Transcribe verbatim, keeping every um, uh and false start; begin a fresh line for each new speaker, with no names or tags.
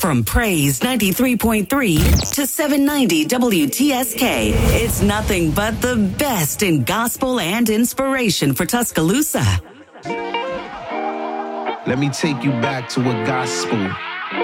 From Praise ninety-three point three to seven ninety W T S K, it's nothing but the best in gospel and inspiration for Tuscaloosa.
Let me take you back to a gospel